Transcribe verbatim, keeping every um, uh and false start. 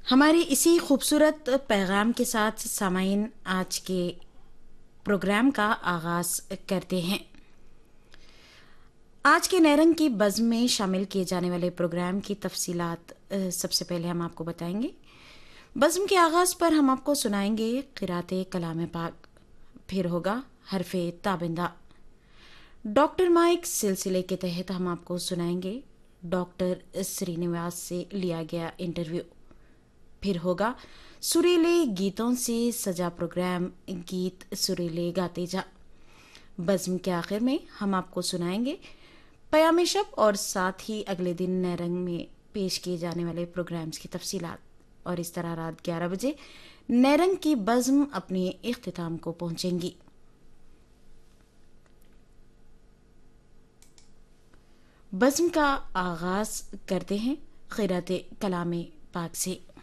ہمارے اسی خوبصورت پیغام کے ساتھ سامعین آج کے پروگرام کا آغاز کرتے ہیں۔ آج کے نیرنگ کی بزم میں شامل کیے جانے والے پروگرام کی تفصیلات سب سے پہلے ہم آپ کو بتائیں گے۔ بزم کے آغاز پر ہم آپ کو سنائیں گے قرات کلام پاک، پھر ہوگا حرف تابندہ۔ ڈاکٹر مائک سلسلے کے تحت ہم آپ کو سنائیں گے ڈاکٹر سرینواس سے لیا گیا انٹرویو، پھر ہوگا سریلے گیتوں سے سجا پروگرام گیت سریلے گاتے جا۔ بزم کے آخر میں ہم آپ کو سنائیں گے پیام شب اور ساتھ ہی اگلے دن نیرنگ میں پیش کیے جانے والے پروگرامز کی تفصیلات، اور اس طرح رات گیارہ بجے نیرنگ کی بزم اپنے اختتام کو پہنچیں گی۔ بزم کا آغاز کرتے ہیں قرات کلام پاک سے۔